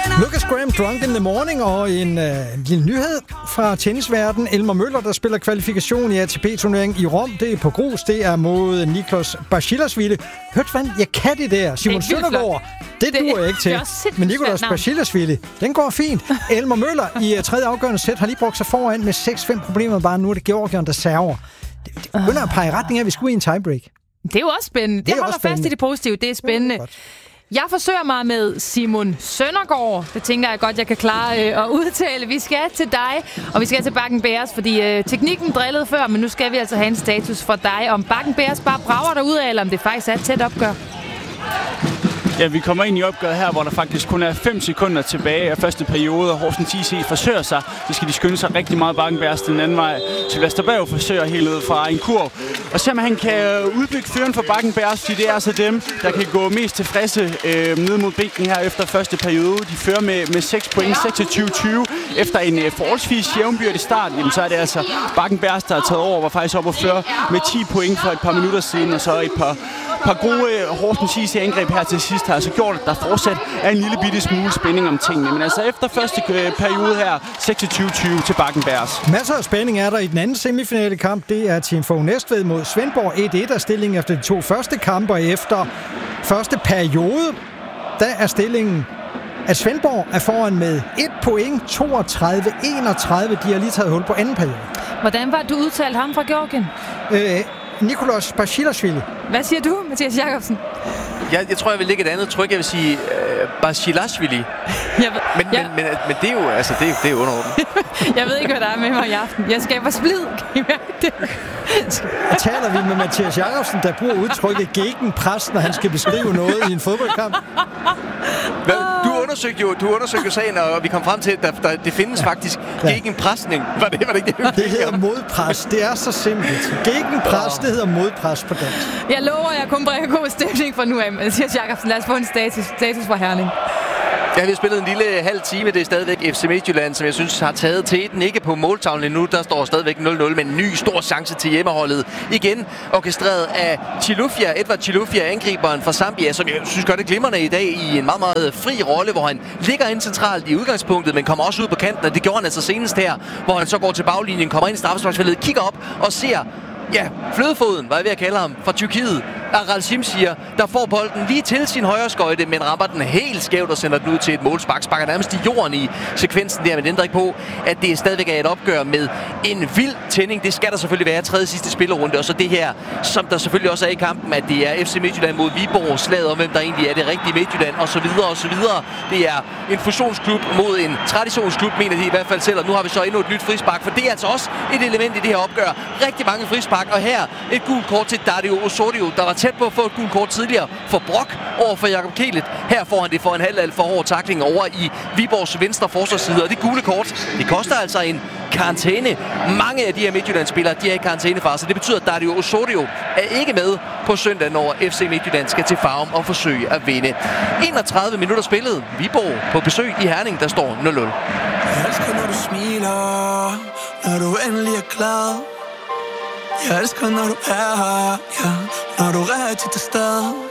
Lucas Graham, Drunk in the Morning, og en lille nyhed fra tennisverdenen. Elmer Møller, der spiller kvalifikation i ATP-turneringen i Rom. Det er på grus. Det er mod Niklos Basilashvili. Hørte hvad? Jeg kan det der. Simon Søndergaard. Det duer jeg ikke til. Men Niklos Basilashvili, den går fint. Elmer Møller i tredje afgørende sæt har lige brugt sig foran med 6-5 problemer. Bare nu er det Georgien, der server. Det begynder at pege i retning af, at vi skulle i en tiebreak. Det er jo også spændende. Jeg holder fast i det positive. Det er spændende. Jeg forsøger mig med Simon Søndergaard. Det tænker jeg godt, jeg kan klare at udtale. Vi skal til dig, og vi skal til Bakken Bears, fordi teknikken drillede før, men nu skal vi altså have en status for dig. Om Bakken Bears bare brager derudad, eller om det faktisk er et tæt opgør. Ja, vi kommer ind i opgøret her, hvor der faktisk kun er 5 sekunder tilbage af første periode, og Horsens IC forsøger sig. Så skal de skynde sig rigtig meget Bakken Bears den anden vej. Til Vesterberg forsøger helt ud fra en kurv. Og se om han kan udbygge føren for Bakken Bears, fordi det er altså dem, der kan gå mest tilfredse ned mod bænken her efter første periode. De fører med 6 point, 26-20. Efter en forholdsvis jævnbyrdig start, jamen, så er det altså Bakken Bears, der har taget over, var faktisk op og føre med 10 point for et par minutter siden, og så et par gode Horsens IC-angreb her til sidst har altså gjort, at der fortsat er en lille bitte smule spænding om tingene. Men altså efter første periode her, 26-20 til Bakken Bears. Masser af spænding er der i den anden semifinale kamp. Det er Team Fogh Næstved mod Svendborg. 1-1 er stillingen efter de 2 første kampe, og efter første periode, der er stillingen, at Svendborg er foran med 1 point, 32-31. De har lige taget hul på anden periode. Hvordan var du udtalt ham fra Georgien? Niklos Basilashvili. Hvad siger du, Mathias Jacobsen? Jeg tror, jeg vil lægge et andet tryk. Jeg vil sige Basilashvili. Men det er jo, altså, det er underordnet. Jeg ved ikke, hvad der er med mig i aften. Jeg skaber splid. Kan I mærke det? Taler vi med Mathias Jacobsen, der bruger udtrykket gegenpres, når han skal beskrive noget i en fodboldkamp? Du undersøgte jo sagen, og vi kom frem til, at det findes faktisk gegenpresning. Var det ikke det? Det hedder modpres. Det er så simpelt. Gegenpres, det hedder modpres på dansk. Jeg lover, jeg kun bringer god stemning fra nu af. Mathias Jacobsen, lad os få en status fra Herning. Ja, vi har spillet en lille halv time. Det er stadigvæk FC Midtjylland, som jeg synes har taget teten. Ikke på måltavlen endnu. Der står stadigvæk 0-0, men en ny stor chance til hjemmeholdet. Igen orkestreret af Edward Chilufya, angriberen fra Zambia, som jeg synes gør det glimrende i dag i en meget, meget fri rolle, hvor han ligger ind centralt i udgangspunktet, men kommer også ud på kanten, og det gjorde han altså senest her, hvor han så går til baglinjen, kommer ind i straffesparksfeltet, kigger op og ser flødefoden, hvad jeg ved at kalde ham, fra Tyrkiet. Aral Simsier, der får bolden lige til sin højre skøjte, men rammer den helt skævt og sender den ud til et målspark. Sparker nærmest i jorden i sekvensen der, men det ændrer ikke på, at det stadigvæk er et opgør med en vild tænding. Det skal der selvfølgelig være tredje sidste spillerunde, og så det her, som der selvfølgelig også er i kampen, at det er FC Midtjylland mod Viborg, slaget om hvem der egentlig er det rigtige Midtjylland, og så videre og så videre. Det er en fusionsklub mod en traditionsklub, mener de i hvert fald selv, og nu har vi så endnu et nyt frispark, for det er altså også et element i det her opgør. Rigtig mange frispark, og her et gult kort til Dario Osorio, der var tæt på at få et gult kort tidligere for Brock over for Jakob Kielet. Her får han det for en halv for hård tackling over i Viborgs venstre forsvarsside, og det gule kort, det koster altså en karantæne. Mange af de her Midtjylland-spillere, de er i karantænefar, så det betyder, at Dario Osorio er ikke med på søndag, når FC Midtjylland skal til Farum og forsøge at vinde. 31 minutter spillet. Viborg på besøg i Herning, der står 0-0. Jeg elsker, når du smiler, når du endelig er glad. Jeg elsker, når du er her, når du er rigtig til stede.